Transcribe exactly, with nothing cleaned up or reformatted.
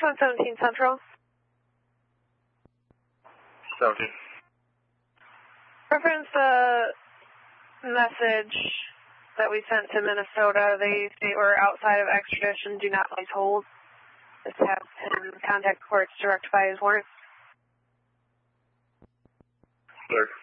one seventeen Central. seventeen. Reference the message that we sent to Minnesota. They say we're outside of extradition, do not place hold. Just have him contact courts to rectify his warrant. Clear.